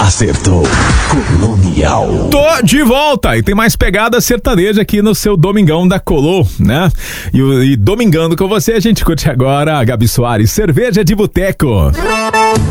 Acertou. Colonial. Tô de volta e tem mais pegada sertaneja aqui no seu Domingão da Colô, né? E domingando com você, a gente curte agora a Gabi Soares, Cerveja de Boteco.